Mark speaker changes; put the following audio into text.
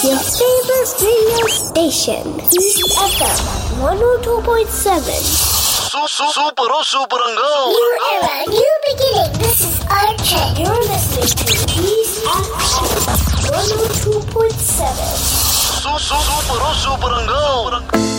Speaker 1: Your favorite radio station, East FM 102.7.
Speaker 2: Super go!
Speaker 1: New era, new beginning. This is Archer. You're listening to East FM 102.7.
Speaker 2: Super go!